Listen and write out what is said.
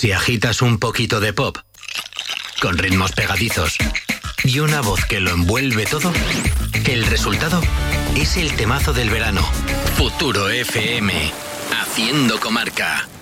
Si agitas un poquito de pop, con ritmos pegadizos y una voz que lo envuelve todo, el resultado es el temazo del verano. Futuro FM, haciendo comarca.